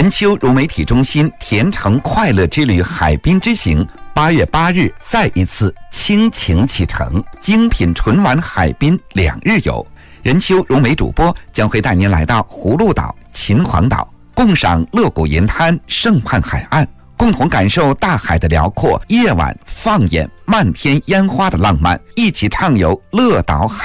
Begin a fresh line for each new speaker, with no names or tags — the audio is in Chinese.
任丘融媒体中心甜橙快乐之旅海滨之行8月8日再一次倾情启程，精品纯玩海滨2日游。任丘融媒主播将会带您来到葫芦岛、秦皇岛，共赏乐谷银滩、圣畔海岸，共同感受大海的辽阔，夜晚放眼漫天烟花的浪漫，一起畅游乐岛海